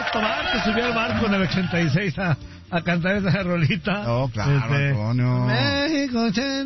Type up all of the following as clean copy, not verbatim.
Tobar se subió al barco en el 86 a cantar esa rolita. Oh, claro, Antonio. México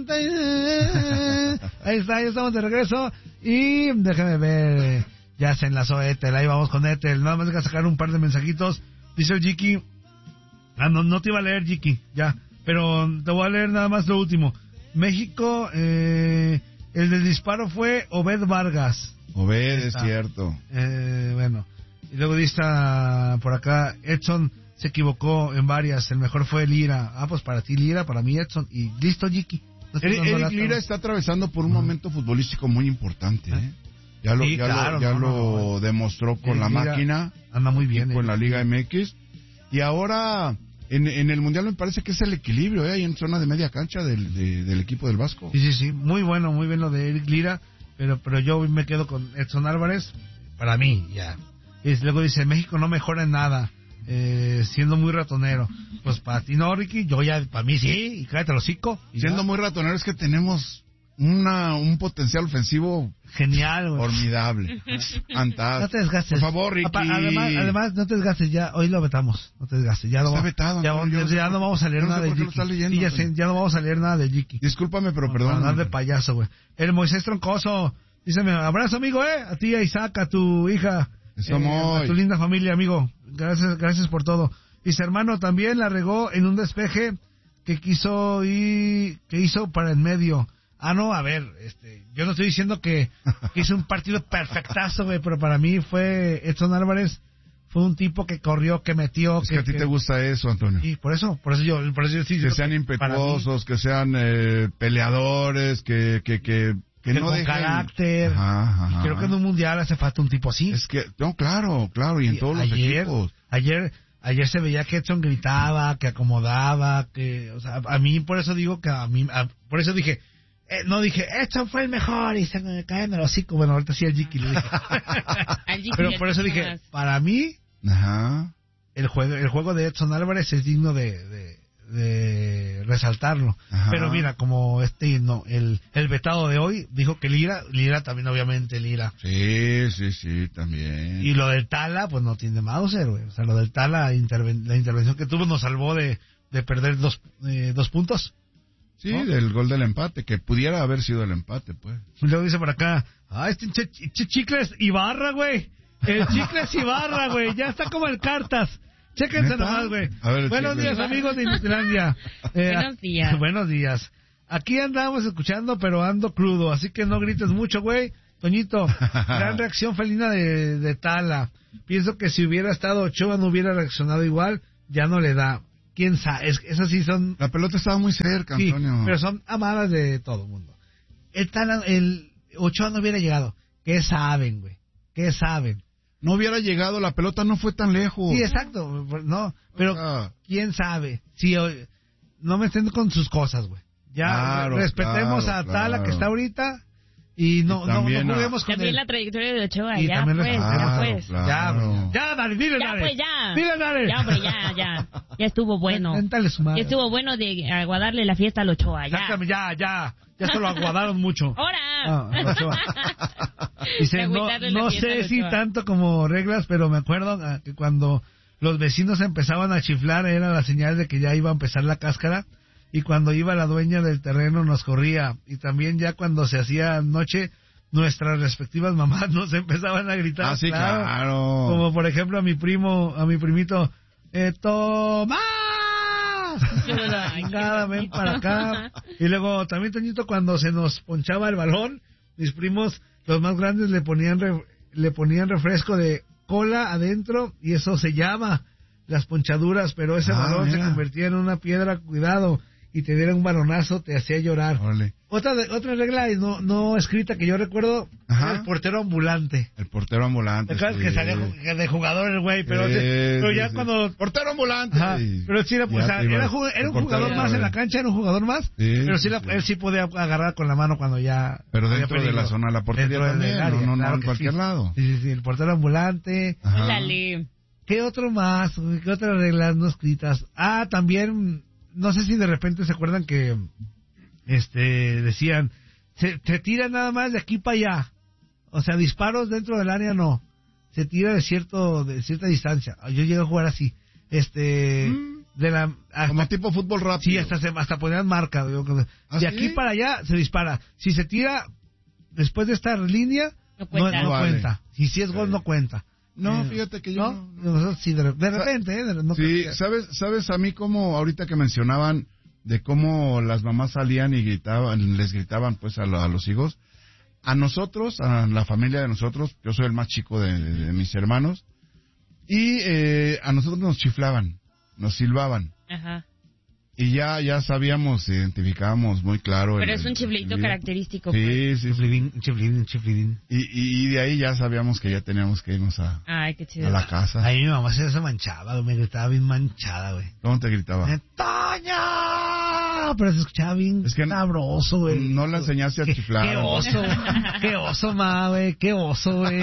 86. Ahí está, ya estamos de regreso. Y déjame ver, ya se enlazó Ethel, ahí vamos con Ethel. Nada más deja sacar un par de mensajitos. Dice el Jiki. No te iba a leer, Jiki, ya. Pero te voy a leer nada más lo último. México, el del disparo fue Obed Vargas. Obed, es cierto. Bueno, y luego dice por acá, Edson se equivocó en varias, el mejor fue Lira. Pues para ti Lira, para mí Edson. Y listo, Jiki. Eric Lira está atravesando por un momento futbolístico muy importante, ¿eh? Ya lo demostró con la Lira máquina. Anda muy bien. Con la Liga MX. Y ahora, en el Mundial me parece que es el equilibrio, ahí en zona de media cancha del equipo del Vasco. Sí. Muy bueno lo de Eric Lira. Pero yo me quedo con Edson Álvarez. Para mí, ya. Y luego dice, México no mejora en nada. Siendo muy ratonero. Pues para ti no, Ricky, yo ya, para mí sí, y cállate el hocico. Siendo muy ratonero es que tenemos un potencial ofensivo genial, güey. Formidable. Fantástico. No te desgastes. Por favor, Ricky. Además, no te desgastes, ya, hoy lo vetamos. No te desgastes, ya está vetado. Ya no vamos a leer nada de Jiki. Ya no vamos a leer nada de Jiki. Discúlpame, pero perdón. Para de payaso, güey. El Moisés Troncoso, díceme, abrazo, amigo, a ti, a Isaac, a tu hija. A tu linda familia, amigo. Gracias por todo. Dice, hermano, también la regó en un despeje que hizo para el medio. No, a ver, yo no estoy diciendo que hizo un partido perfectazo, güey, pero para mí Edson Álvarez fue un tipo que corrió, que metió. Es que a ti te gusta eso, Antonio. Sí, por eso yo sí. Que sean impetuosos, que sean peleadores, que no con dejen carácter. Ajá. Y creo que en un mundial hace falta un tipo así. Es que, no, claro, y en todos los equipos. Ayer se veía que Edson gritaba, que acomodaba, o sea, a mí por eso digo que por eso dije, no dije, Edson fue el mejor y se me cae en el hocico. Bueno, ahorita sí el Jiki lo dije. Pero por eso dije, para mí, el juego de Edson Álvarez es digno de resaltarlo. Ajá. Pero mira, como el vetado de hoy dijo que Lira también, obviamente Lira. Sí, también. Y lo del Tala, pues no tiene Mauser, güey. O sea, lo del Tala, la intervención que tuvo nos salvó de perder 2 puntos. Sí, ¿no? Del gol del empate, que pudiera haber sido el empate, pues. Luego dice por acá, Chicles Ibarra, güey. El Chicles Ibarra, güey. Ya está como el Cartas. Chéquense nomás, güey. Buenos días, amigos de Inutilandia. Buenos días. Buenos días. Aquí andamos escuchando, pero ando crudo, así que no grites mucho, güey. Toñito, gran reacción felina de Tala. Pienso que si hubiera estado Ochoa no hubiera reaccionado igual, ya no le da. ¿Quién sabe? Esas sí son... La pelota estaba muy cerca, Antonio. Sí, pero son amadas de todo el mundo. El Ochoa no hubiera llegado. ¿Qué saben, güey? ¿Qué saben? No hubiera llegado, la pelota no fue tan lejos. Sí, exacto, no, pero quién sabe. Sí, no me estén con sus cosas, güey. Ya respetemos a Tala que está ahorita y no juguemos con también él. La trayectoria de Ochoa, y ya pues. Ya, dale, dile, ya, dale. Pues ya. Dile, dale. Ya, hombre, ya estuvo bueno. Ya estuvo bueno de aguadarle la fiesta al Ochoa, ya. Exactamente, ya se lo aguadaron mucho. ¡Hora! Dice, no sé si tanto como reglas, pero me acuerdo que cuando los vecinos empezaban a chiflar era la señal de que ya iba a empezar la cáscara, y cuando iba la dueña del terreno nos corría, y también ya cuando se hacía noche nuestras respectivas mamás nos empezaban a gritar. Sí, claro. Como por ejemplo a mi primito, ¡Tomás! Nada, ven para acá. Y luego también, Toñito, cuando se nos ponchaba el balón, mis primos, los más grandes, le ponían refresco de cola adentro, y eso se llama las ponchaduras, pero ese balón se convertía en una piedra, cuidado, y te diera un balonazo, te hacía llorar. Ole. Otra regla no escrita que yo recuerdo, el portero ambulante. El portero ambulante. Sí. Que salía de jugador el güey, pero ya cuando... Portero ambulante. Pero sí, era un jugador más en la cancha, era un jugador más, pero sí, él sí podía agarrar con la mano cuando ya... Pero dentro de la zona de la portería también, no en cualquier lado. Sí, el portero ambulante. Dale. ¿Qué otro más? ¿Qué otras reglas no escritas? También... No sé si de repente se acuerdan que decían, se tira nada más de aquí para allá. O sea, disparos dentro del área no. se tira de cierta distancia. Yo llego a jugar así. Como tipo fútbol rápido. Sí, hasta ponían marca. De aquí para allá se dispara. Si se tira después de esta línea, no cuenta. Y si es gol, no cuenta. No, fíjate que yo no. Sí, de repente, no sí, ¿sabes a mí como ahorita que mencionaban de cómo las mamás salían y les gritaban pues a los hijos? A nosotros, a la familia de nosotros, yo soy el más chico de mis hermanos, y a nosotros nos chiflaban, nos silbaban. Ajá. Y ya sabíamos, identificábamos muy claro. Pero es un chiflito característico. Sí, pues. Sí, chiflidín. Y de ahí ya sabíamos que ya teníamos que irnos a la casa. Ahí mi mamá se manchaba, me gritaba bien manchada, güey. ¿Cómo te gritaba? ¡Toño! Pero se escuchaba bien sabroso, güey. No la enseñaste a chiflar. Qué oso, ma, güey. Qué oso, güey.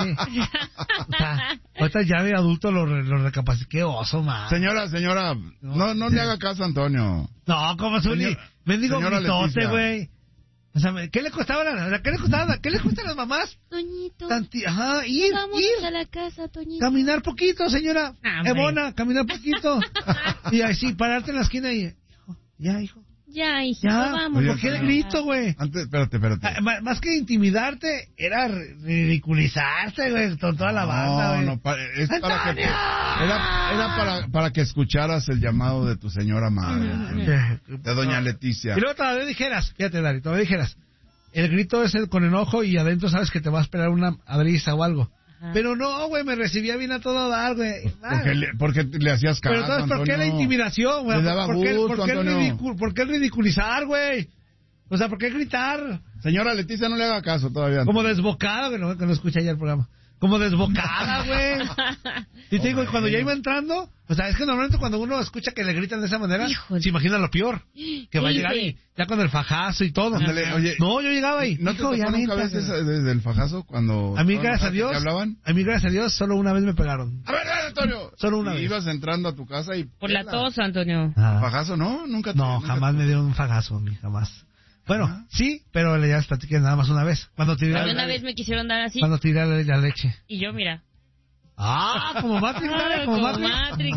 Ahorita ya de adulto lo recapacité. Qué oso, ma. Señora, no le haga caso a Antonio. No, como Zuli. Mendigo gritote, güey. O sea, ¿qué le costaba ¿qué le cuesta a las mamás? Toñito. Ir a la casa, Toñito. Caminar poquito, señora. Ebona, caminar poquito. Y así, pararte en la esquina y... hijo. Ya, vamos. Oye, ¿por qué el grito, güey? Antes, espérate. Más que intimidarte, era ridiculizarte, güey, con toda la banda, güey. Es para que... Era para que escucharas el llamado de tu señora madre, de doña Leticia. Y luego todavía dijeras, fíjate, Dari, todavía dijeras, el grito es el con enojo y adentro sabes que te va a esperar una adriza o algo. Ajá. Pero no, güey, me recibía bien a todo dar, güey. Porque le hacías caso, pero entonces, ¿por qué la intimidación, güey? Le daba ¿Por qué el ridiculizar, güey? O sea, ¿por qué gritar? Señora Leticia, no le haga caso todavía. Como desbocada, güey, que no escuché ayer el programa. Como desbocada, güey. Y te digo, cuando ya iba entrando, o sea, es que normalmente cuando uno escucha que le gritan de esa manera, se imagina lo peor. Que va a llegar y ya con el fajazo y todo. Oye, no, yo llegaba ahí. ¿No te tocó nunca veces desde el fajazo cuando... A mí, gracias a Dios, solo una vez me pegaron. A ver, Antonio. Solo una vez. Ibas entrando a tu casa y... Por la tos, Antonio. ¿Fajazo no? Nunca. Jamás me dieron un fajazo a mí, jamás. Bueno, sí, pero ya les platiqué nada más una vez. Cuando una vez me quisieron dar así. Cuando tiré la leche. Y yo, mira. Como Matrix, como Matrix.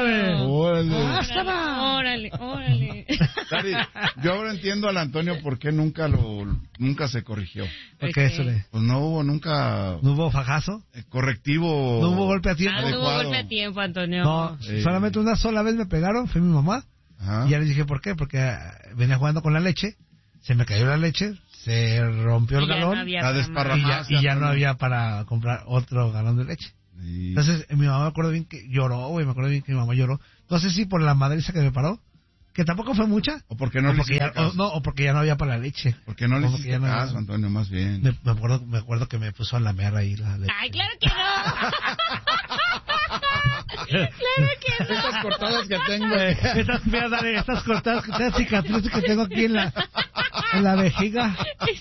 Órale. Dari, yo ahora entiendo al Antonio por qué nunca se corrigió. ¿Por qué eso? Pues no hubo nunca... ¿No hubo fajazo? Correctivo. ¿No hubo golpe a tiempo? No hubo golpe a tiempo, Antonio. No, solamente una sola vez me pegaron, fue mi mamá. Ajá. Y ya les dije, ¿por qué? Porque venía jugando con la leche, se me cayó la leche, se rompió el galón, y ya no había para comprar otro galón de leche. Sí. Entonces, mi mamá me acuerdo bien que lloró, güey, me acuerdo bien que mi mamá lloró. No sé si por la madriza que me paró, que tampoco fue mucha. O porque no le hiciste caso. O porque ya no había para la leche. Porque no le hiciste caso, Antonio, más bien. Me acuerdo que me puso a lamer ahí la leche. ¡Ay, claro que no! ¡Claro que no! Estas cortadas que tengo. Estas cortadas, estas cicatrices que tengo aquí en la vejiga.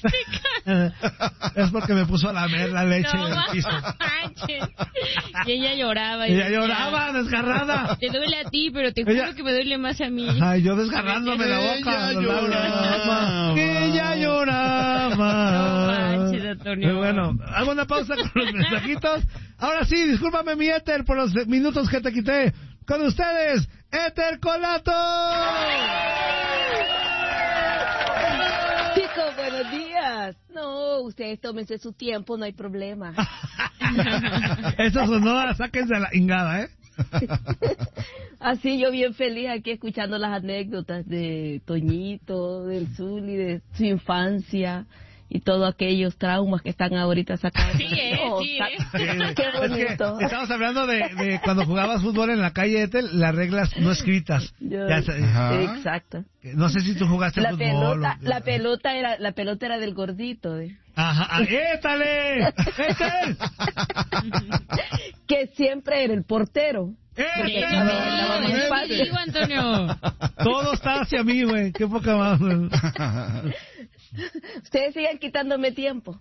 Es porque me puso a lamer la leche del piso. Y ella lloraba. Desgarrada. Te duele a ti, pero te juro que me duele más a mí. Ay, yo desgarrándome la boca. Ella lloraba. No manches, Antonio. Bueno, hago una pausa con los mensajitos. Ahora sí, discúlpame mi Éter por los minutos que te quité. Con ustedes, Éter Colato. Chicos, buenos días. No, ustedes tómense su tiempo, no hay problema. Eso sonó, sáquense la ingada, ¿eh? Así yo bien feliz aquí escuchando las anécdotas de Toñito, del Zuli, de su infancia y todos aquellos traumas que están ahorita sacando. Sí, Qué bonito. Estamos hablando de cuando jugabas fútbol en la calle Ethel, las reglas no escritas. Exacto. No sé si tú jugaste fútbol. La pelota era del gordito. Ajá, ¡étale! Que siempre era el portero. Antonio. Todo está hacia mí, güey. Qué poca más. Ustedes siguen quitándome tiempo.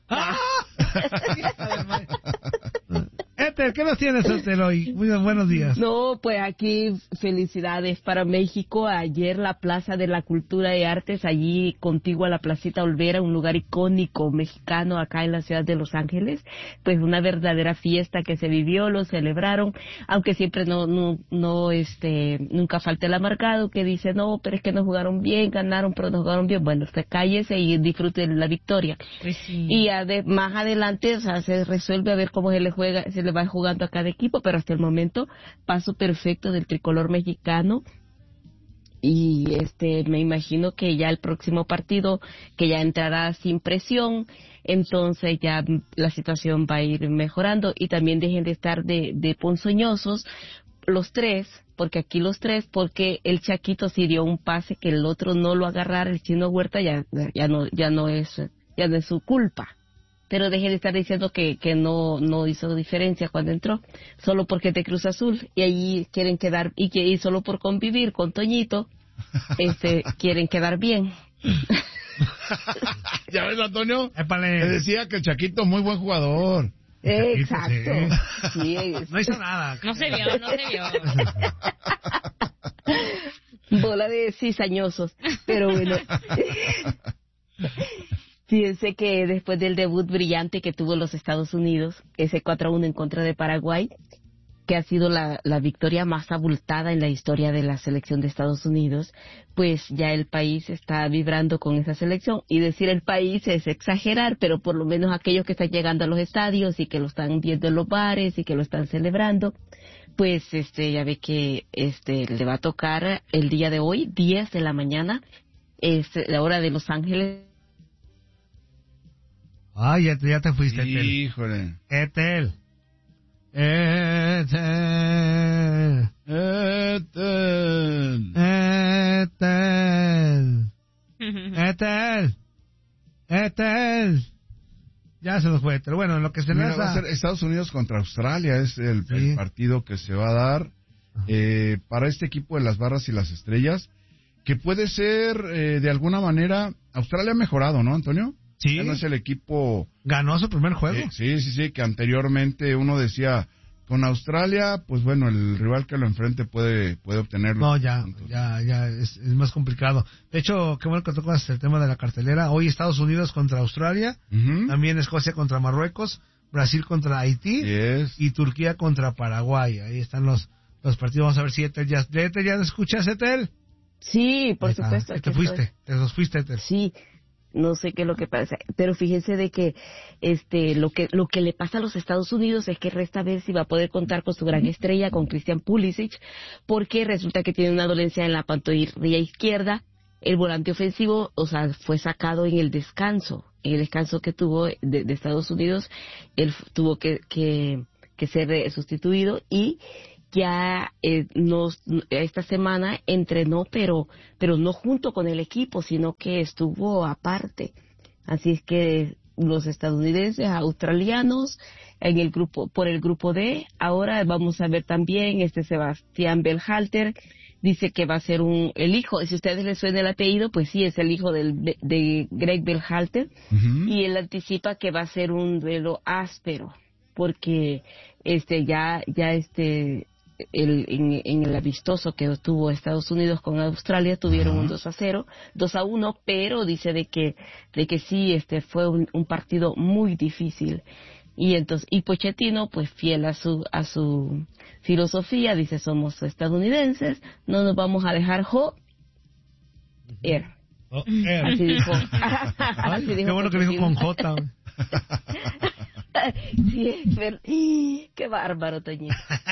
Éter, ¿qué nos tienes, Éter, hoy? Muy buenos días. No, pues aquí felicidades para México. Ayer la Plaza de la Cultura y Artes, allí contigua a la Placita Olvera, un lugar icónico mexicano acá en la ciudad de Los Ángeles, pues una verdadera fiesta que se vivió, lo celebraron, aunque siempre nunca falta el amargado que dice, no, pero es que no jugaron bien, ganaron, pero no jugaron bien. Bueno, usted cállese y disfrute de la victoria. Pues sí. Y más adelante, o sea, se resuelve a ver cómo se le va jugando a cada equipo, pero hasta el momento, paso perfecto del tricolor mexicano. Y me imagino que ya el próximo partido, que ya entrará sin presión, entonces ya la situación va a ir mejorando. Y también dejen de estar de ponzoñosos los tres, porque el Chaquito sí dio un pase que el otro no lo agarrara, el Chino Huerta ya no es su culpa. Pero dejen de estar diciendo que no hizo diferencia cuando entró, solo porque es de Cruz Azul, y ahí quieren quedar, y solo por convivir con Toñito, quieren quedar bien. ¿Ya ves, Antonio? Épale. Te decía que el Chaquito muy buen jugador. Exacto. Sí, no hizo nada. No se vio. Bola de cizañosos, pero bueno. Fíjense que después del debut brillante que tuvo los Estados Unidos, ese 4-1 en contra de Paraguay, que ha sido la victoria más abultada en la historia de la selección de Estados Unidos, pues ya el país está vibrando con esa selección. Y decir el país es exagerar, pero por lo menos aquellos que están llegando a los estadios y que lo están viendo en los bares y que lo están celebrando, pues ya ve que le va a tocar el día de hoy, 10 de la mañana, la hora de Los Ángeles. Ay, ya te fuiste, Etel. Híjole. Etel. Ya se nos fue, pero bueno, en lo que se Mira, va a ser Estados Unidos contra Australia, es el partido que se va a dar para este equipo de las Barras y las Estrellas, que puede ser, de alguna manera, Australia ha mejorado, ¿no, Antonio? Sí. Ya no es el equipo... Ganó su primer juego. Sí, que anteriormente uno decía, con Australia, pues bueno, el rival que lo enfrente puede obtenerlo. No, ya es más complicado. De hecho, qué bueno que tocas el tema de la cartelera. Hoy Estados Unidos contra Australia, también Escocia contra Marruecos, Brasil contra Haití y Turquía contra Paraguay. Ahí están los partidos. Vamos a ver si Etel ya escuchas, Etel. Sí, por supuesto. Te nos fuiste, Etel. Sí. No sé qué es lo que pasa, pero fíjense de que lo que le pasa a los Estados Unidos es que resta ver si va a poder contar con su gran estrella, con Christian Pulisic, porque resulta que tiene una dolencia en la pantorrilla izquierda. El volante ofensivo, fue sacado en el descanso que tuvo de Estados Unidos. Él tuvo que ser sustituido y ya esta semana entrenó, pero no junto con el equipo, sino que estuvo aparte. Así es que los estadounidenses, australianos, por el grupo D, ahora vamos a ver también Sebastián Berhalter, dice que va a ser el hijo, si a ustedes les suena el apellido, pues sí, es el hijo de Greg Berhalter, y él anticipa que va a ser un duelo áspero, porque en el amistoso que tuvo Estados Unidos con Australia tuvieron un 2-1, pero dice de que sí, fue un partido muy difícil. Y Pochettino, pues fiel a su filosofía, dice, somos estadounidenses, no nos vamos a dejar Así dijo. Qué bueno que dijo con J. Sí, qué bárbaro, Toñito.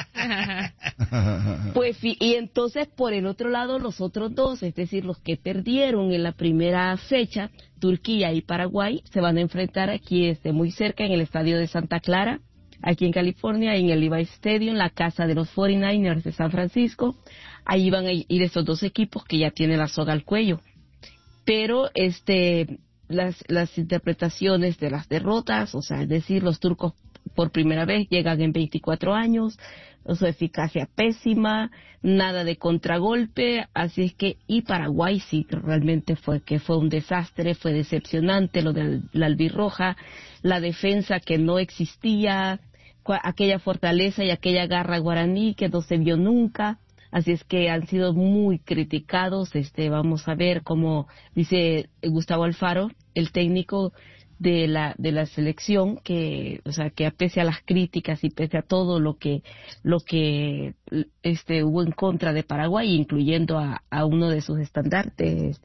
Pues, y entonces, por el otro lado, los otros dos, es decir, los que perdieron en la primera fecha, Turquía y Paraguay, se van a enfrentar aquí muy cerca, en el estadio de Santa Clara, aquí en California, en el Levi's Stadium, la casa de los 49ers de San Francisco. Ahí van a ir estos dos equipos que ya tienen la soga al cuello. Pero las interpretaciones de las derrotas, es decir, los turcos por primera vez llegan en 24 años, su eficacia pésima, nada de contragolpe, así es que, y Paraguay sí realmente fue un desastre, fue decepcionante lo de la albirroja, la defensa que no existía, aquella fortaleza y aquella garra guaraní que no se vio nunca. Así es que han sido muy criticados. Vamos a ver cómo dice Gustavo Alfaro, el técnico de la selección, que pese a las críticas y pese a todo lo que hubo en contra de Paraguay, incluyendo a uno de sus estandartes,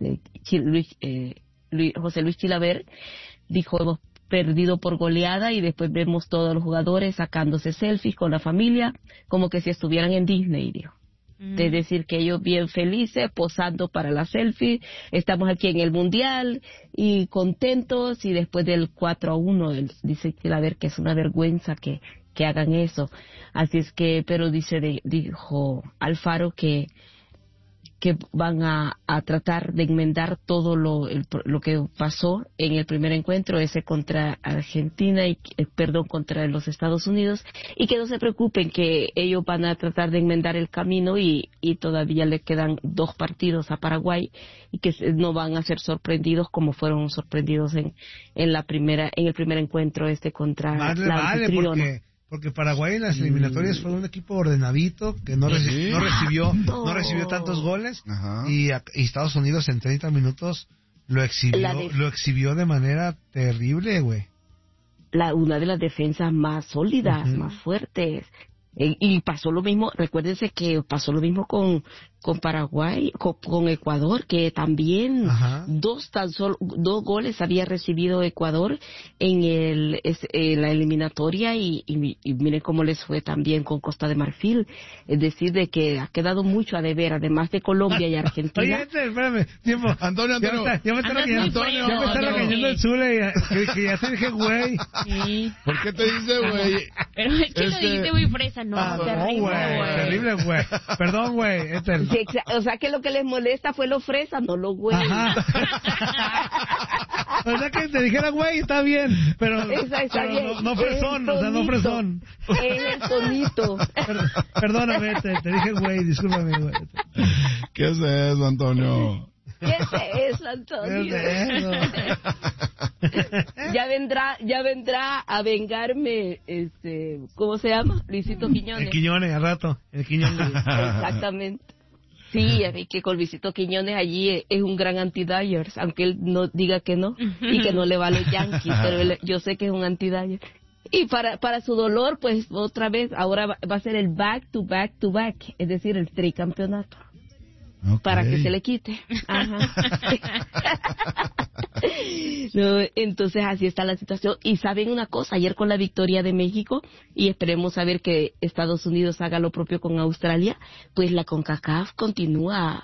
José Luis Chilaver, dijo: hemos perdido por goleada, y después vemos todos los jugadores sacándose selfies con la familia como que si estuvieran en Disney, dijo. Es decir, que ellos bien felices, posando para la selfie, estamos aquí en el Mundial y contentos, y después del 4-1, dice Chilaver que es una vergüenza que hagan eso. Así es que, pero dijo Alfaro que van a tratar de enmendar todo lo que pasó en el primer encuentro, ese contra Argentina contra los Estados Unidos, y que no se preocupen, que ellos van a tratar de enmendar el camino, y todavía le quedan 2 partidos a Paraguay, y que no van a ser sorprendidos como fueron sorprendidos en el primer encuentro contra la anfitriona. Porque Paraguay en las eliminatorias fue un equipo ordenadito, que no recibió tantos goles, y Estados Unidos en 30 minutos lo exhibió de manera terrible, güey. Una de las defensas más sólidas, más fuertes. Y pasó lo mismo, recuérdense que pasó lo mismo con Paraguay, con Ecuador, que también dos goles había recibido Ecuador en la eliminatoria, y miren cómo les fue también con Costa de Marfil. Es decir, de que ha quedado mucho a deber, además de Colombia y Argentina. Oye, espérame, tiempo. Antonio. Ya me está regañando el Zule, que ya te dije güey. Sí. ¿Por qué te dice güey? Pero es que lo dijiste muy fresa, no, terrible, güey. Perdón, güey. O sea, que lo que les molesta fue lo fresa, no lo güey. O sea, que te dijera güey, está bien, pero no fresón, no fresón. Es el tonito. Perdóname, te dije güey, discúlpame, güey. ¿Qué es eso, Antonio? ¿Qué es eso, Antonio? ¿Qué es eso? Ya vendrá a vengarme, ¿cómo se llama? Luisito Quiñones. El Quiñones, al rato, el Quiñones. Exactamente. Sí, a mí que con Luisito Quiñones allí es un gran anti-Dyers, aunque él no diga que no, y que no le va a los Yankees, pero yo sé que es un anti-Dyers. Y para su dolor, pues otra vez, ahora va a ser el back-to-back, es decir, el tricampeonato. Okay. Para que se le quite. Ajá. No, entonces así está la situación. Y saben una cosa, ayer con la victoria de México, y esperemos a ver que Estados Unidos haga lo propio con Australia, pues la CONCACAF continúa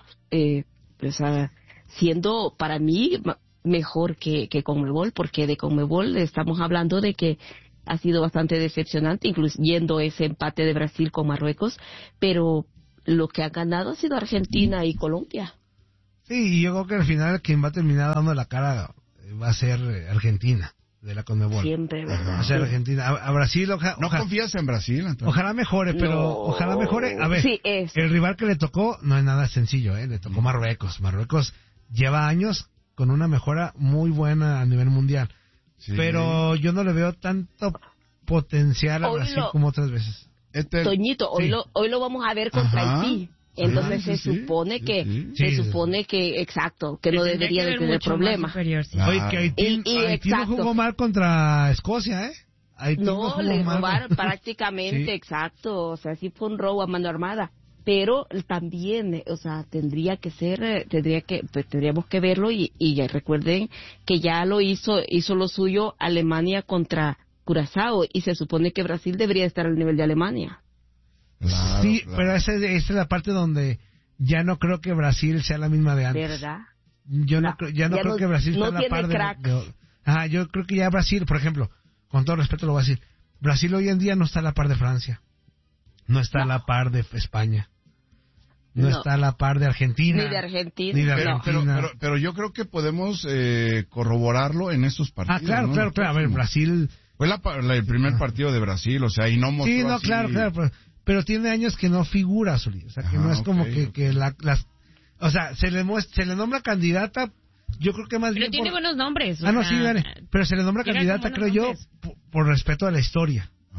siendo para mí mejor que CONMEBOL, porque de CONMEBOL estamos hablando de que ha sido bastante decepcionante, incluyendo ese empate de Brasil con Marruecos, pero lo que ha ganado ha sido Argentina y Colombia. Sí, y yo creo que al final quien va a terminar dando la cara va a ser Argentina, de la CONMEBOL. Siempre, ¿verdad? Va a ser Argentina. A Brasil, ¿No confías en Brasil, Antonio? Ojalá mejore, pero ojalá mejore. A ver, sí, el rival que le tocó no es nada sencillo, le tocó Marruecos. Marruecos lleva años con una mejora muy buena a nivel mundial. Sí. Pero yo no le veo tanto potencial a Brasil como otras veces. Toñito, hoy lo vamos a ver contra Haití. Entonces se supone que exacto, que no debería de tener problemas. Oye, que Haití no jugó mal contra Escocia, Haití no le robaron prácticamente, exacto, o sea, sí fue un robo a mano armada. Pero también, o sea, tendríamos que verlo, y recuerden que ya lo hizo lo suyo Alemania contra Curazao, y se supone que Brasil debería estar al nivel de Alemania. Claro, sí, claro. Pero esa es la parte donde ya no creo que Brasil sea la misma de antes. ¿Verdad? Yo no creo que Brasil está a la par de... yo creo que ya Brasil, por ejemplo, con todo respeto lo voy a decir, Brasil hoy en día no está a la par de Francia, no está a la par de España, no está a la par de Argentina. Ni de Argentina. Pero yo creo que podemos corroborarlo en estos partidos. Claro. A ver, Brasil... Fue el primer partido de Brasil, o sea, y no mostró. Sí, no, así... claro. Pero tiene años que no figura, Zuli. O sea, que no es como que las... O sea, se le nombra candidata, yo creo que más bien... Pero tiene buenos nombres. No, sí, dale. Pero se le nombra candidata, creo yo, por respeto a la historia.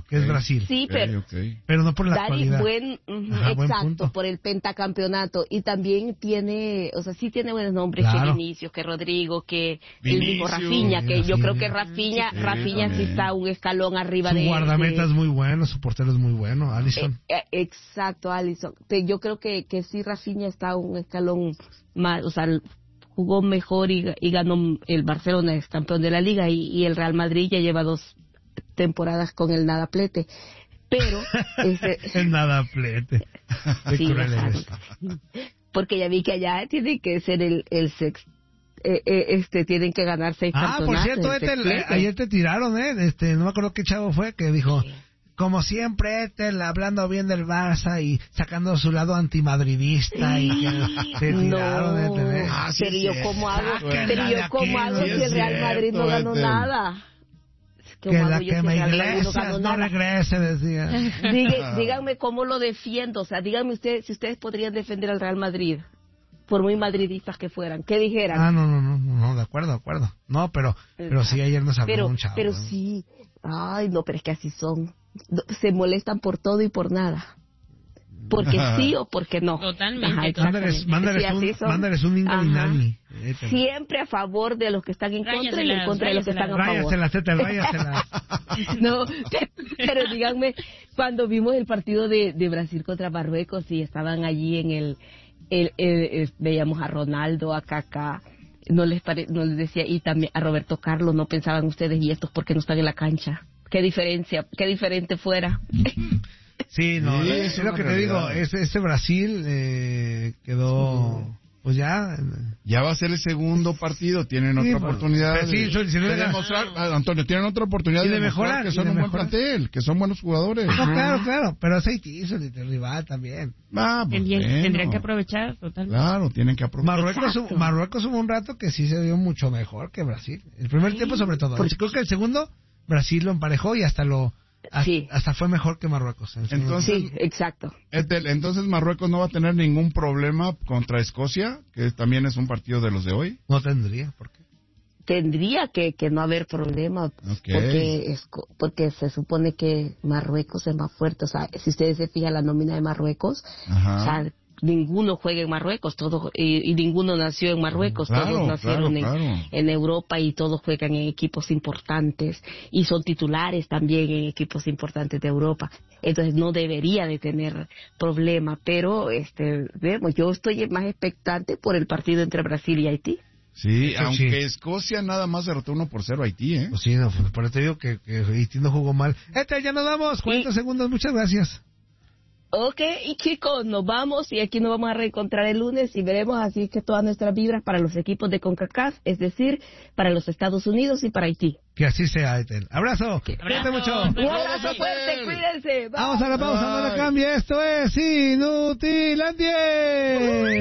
que es Brasil. Sí, pero pero no por la actualidad. Exacto, por el pentacampeonato. Y también tiene, o sea, sí tiene buenos nombres, que Vinicius, que Rodrigo, que el mismo Rafinha, que yo creo que Rafinha sí está un escalón arriba de... Su guardameta es muy bueno, su portero es muy bueno, Alisson. Exacto, Alisson. Pero yo creo que sí Rafinha está un escalón más, o sea, jugó mejor y ganó el Barcelona, es campeón de la Liga, y el Real Madrid ya lleva 2 temporadas con el nadaplete. Pero el nadaplete. Sí, porque ya vi que allá tiene que ser el sexto. Tienen que ganar 6 campeonatos. Por cierto, ayer te tiraron, no me acuerdo qué chavo fue que dijo, como siempre, hablando bien del Barça y sacando su lado antimadridista, y te tiraron, pero yo cómo hago si el Real Madrid no ganó nada. Que la quema Iglesias no regrese, decía. Díganme cómo lo defiendo, o sea, díganme ustedes si ustedes podrían defender al Real Madrid, por muy madridistas que fueran, ¿qué dijeran? No, de acuerdo. No, pero sí, ayer nos habló un chavo. Pero sí, pero es que así son. Se molestan por todo y por nada. Porque sí o porque no. Totalmente. Mándales un Ingalinani. Siempre a favor de los que están en contra y en contra de los que están a favor. Ráyaselas. No, pero díganme, cuando vimos el partido de Brasil contra Marruecos y estaban allí en veíamos a Ronaldo, a Kaká, no les decía, y también a Roberto Carlos, no pensaban ustedes, y estos porque no están en la cancha. Qué diferente fuera. Sí, es lo que te digo, ese Brasil quedó, pues ya va a ser el segundo partido, tienen otra oportunidad de demostrar, Antonio, tienen otra oportunidad de mejorar que son un buen plantel, que son buenos jugadores. No, claro, pero es Haití, el rival también. Tendrían que aprovechar totalmente. Claro, tienen que aprovechar. Marruecos hubo un rato que sí se vio mucho mejor que Brasil. El primer tiempo sobre todo. Creo que el segundo Brasil lo emparejó y hasta fue mejor que Marruecos. Sí, exacto. Entonces Marruecos no va a tener ningún problema contra Escocia, que también es un partido de los de hoy. No tendría, ¿por qué? Tendría que no haber problema, porque se supone que Marruecos es más fuerte. O sea, si ustedes se fijan la nómina de Marruecos, o sea, ninguno juega en Marruecos, todos y ninguno nació en Marruecos, todos nacieron en Europa y todos juegan en equipos importantes y son titulares también en equipos importantes de Europa. Entonces no debería de tener problema, pero vemos, yo estoy más expectante por el partido entre Brasil y Haití. Sí, aunque Escocia nada más derrotó 1-0 a Haití, Pues sí, por eso te digo que Haití no jugó mal. Ya nos damos 40 segundos, muchas gracias. Ok, y chicos, nos vamos y aquí nos vamos a reencontrar el lunes y veremos así que todas nuestras vibras para los equipos de CONCACAF, es decir, para los Estados Unidos y para Haití. Que así sea, Etel. Abrazo. Cuídate mucho. Un abrazo fuerte, cuídense. Vamos a la pausa, no le cambie. Esto es Inutilandia.